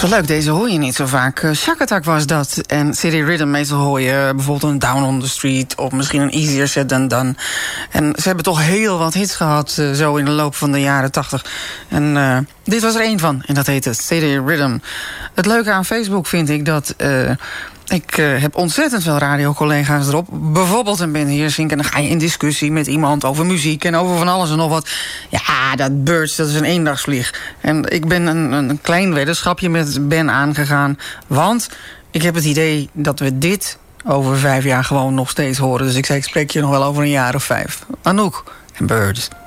Zo leuk, deze hoor je niet zo vaak. Shack Attack was dat. En City Rhythm, meestal hoor je bijvoorbeeld een Down on the Street of misschien een Easier Said Than Done. En ze hebben toch heel wat hits gehad zo in de loop van de jaren 80. En dit was er één van. En dat heette City Rhythm. Het leuke aan Facebook vind ik dat ik heb ontzettend veel radiocollega's erop. Bijvoorbeeld een Ben Heersink. En dan ga je in discussie met iemand over muziek en over van alles en nog wat. Ja, dat Birds, dat is een eendagsvlieg. En ik ben een klein weddenschapje met Ben aangegaan. Want ik heb het idee dat we dit over 5 jaar gewoon nog steeds horen. Dus ik zei, ik spreek je nog wel over een jaar of 5. Anouk en Birds.